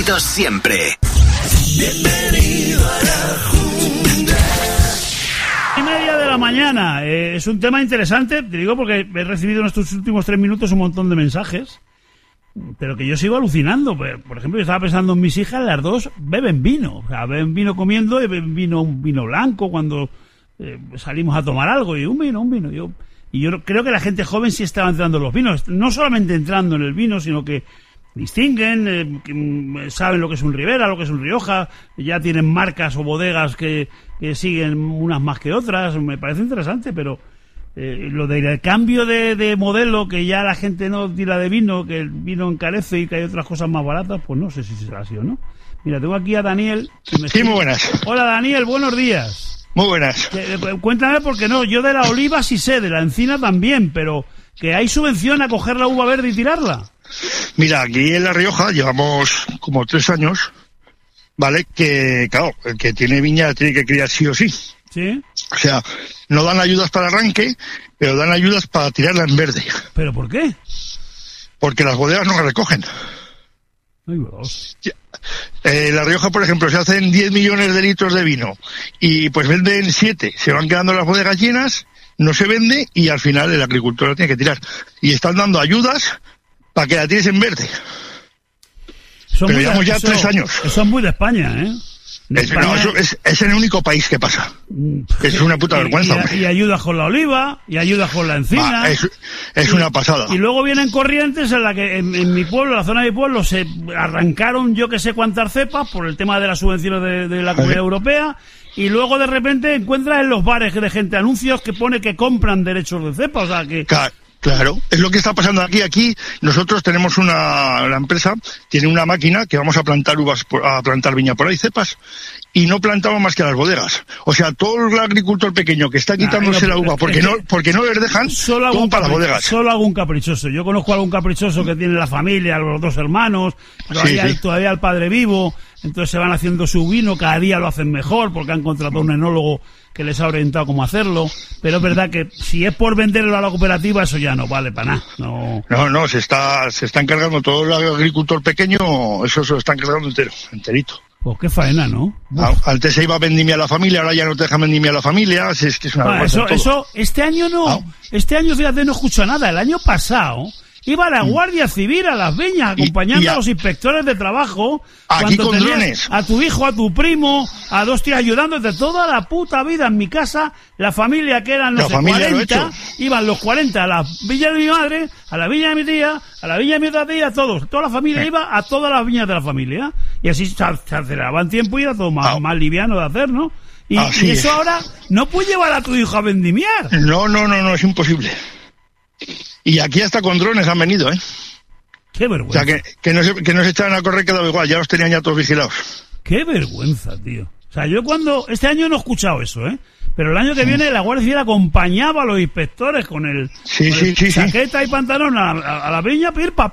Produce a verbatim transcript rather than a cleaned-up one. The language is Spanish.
Divertidos siempre. Bienvenido a la jungla. Y media de la mañana. Eh, es un tema interesante, te digo porque he recibido en estos últimos tres minutos un montón de mensajes, pero que yo sigo alucinando. Por ejemplo, yo estaba pensando en mis hijas, las dos beben vino. O sea, beben vino comiendo y beben vino, un vino blanco cuando eh, salimos a tomar algo. Y un vino, un vino. Yo, y yo creo que la gente joven sí estaba entrando en los vinos. No solamente entrando en el vino, sino que distinguen, eh, que saben lo que es un Ribera, lo que es un Rioja, ya tienen marcas o bodegas que, que siguen unas más que otras. Me parece interesante, pero eh, lo del cambio de, de modelo, que ya la gente no tira de vino, que el vino encarece y que hay otras cosas más baratas, pues no sé si será así o no. Mira, tengo aquí a Daniel. Que me sí, está... muy buenas. Hola Daniel, buenos días. Muy buenas. Que, eh, cuéntame, porque no, yo de la oliva sí sé, de la encina también, pero que hay subvención a coger la uva verde y tirarla. Mira, aquí en La Rioja llevamos como tres años, ¿vale? Que, claro, el que tiene viña tiene que criar sí o sí. ¿Sí? O sea, no dan ayudas para arranque, pero dan ayudas para tirarla en verde. ¿Pero por qué? Porque las bodegas no la recogen. Ay, Dios. Eh, La Rioja, por ejemplo, se hacen diez millones de litros de vino y pues venden siete. Se van quedando las bodegas llenas, no se vende y al final el agricultor la tiene que tirar. Y están dando ayudas para que la tires en verde. Son Pero muy llevamos de, ya eso, tres años. Eso es muy de España, ¿eh? De Es, España... no, eso es, es el único país que pasa. Es una puta y, vergüenza, y, hombre. y ayudas con la oliva, y ayudas con la encina. Va, es es y, una pasada. Y luego vienen corrientes en la que en, en mi pueblo, en la zona de mi pueblo, se arrancaron yo que sé cuántas cepas por el tema de las subvenciones de, de la Comunidad Europea, y luego de repente encuentras en los bares de gente anuncios que pone que compran derechos de cepa, o sea que... Claro. Claro, es lo que está pasando aquí. Aquí nosotros tenemos una, la empresa tiene una máquina que vamos a plantar uvas, a plantar viña por ahí, cepas, y no plantamos más que las bodegas. O sea, todo el agricultor pequeño que está quitándose no, la uva porque no, porque no les dejan, solo todo para las bodegas. Solo algún caprichoso. Yo conozco a algún caprichoso que tiene la familia, los dos hermanos, todavía, sí, sí. todavía el padre vivo, entonces se van haciendo su vino, cada día lo hacen mejor porque han contratado un enólogo que les ha orientado cómo hacerlo, pero es verdad que si es por venderlo a la cooperativa, eso ya no vale para nada. No, no, no se está se está encargando todo el agricultor pequeño, eso se lo está encargando entero, enterito. Pues qué faena, ¿no? Ah, antes se iba a vendimia a la familia, ahora ya no te deja vendimia a la familia, es, es que es una ah, vergüenza eso, todo. eso, este año no, ah. este año fíjate, no escucho nada, el año pasado... Iba la Guardia Civil a las viñas acompañando y, y a, a los inspectores de trabajo. Aquí con drones. A tu hijo, a tu primo, a dos tías ayudándote toda la puta vida en mi casa. La familia que eran los cuarenta, iban los cuarenta a la villa de mi madre, a la villa de mi tía, a la villa de mi otra tía, todos. Toda la familia sí. iba a todas las viñas de la familia. Y así se, se aceleraban tiempo y era todo más, ah. más liviano de hacer, ¿no? Y, y eso es. Ahora no puedes llevar a tu hijo a vendimiar. No, no, no, no, es imposible. Y aquí hasta con drones han venido, ¿eh? Qué vergüenza. O sea, que, que, no se, que no se echaban a correr quedaba igual, ya los tenían ya todos vigilados. Qué vergüenza, tío. O sea, yo cuando... Este año no he escuchado eso, ¿eh? Pero el año que viene la Guardia Civil acompañaba a los inspectores con el... Sí, con sí, el sí, chaqueta sí. y pantalón a, a, a la viña, pir, pa,